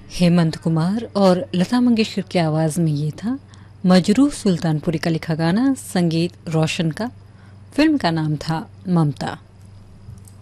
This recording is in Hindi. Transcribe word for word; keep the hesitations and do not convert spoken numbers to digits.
हेमंत कुमार और लता मंगेशकर की आवाज़ में ये था मजरूह सुल्तानपुरी का लिखा गाना, संगीत रोशन का। फिल्म का नाम था ममता।